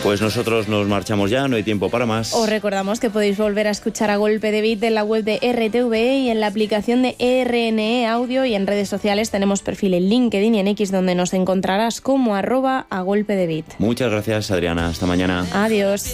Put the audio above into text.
Pues nosotros nos marchamos ya, no hay tiempo para más. Os recordamos que podéis volver a escuchar A Golpe de Beat en la web de RTVE y en la aplicación de RNE Audio, y en redes sociales tenemos perfil en LinkedIn y en X, donde nos encontrarás como @agolpedebeat. Muchas gracias, Adriana. Hasta mañana. Adiós.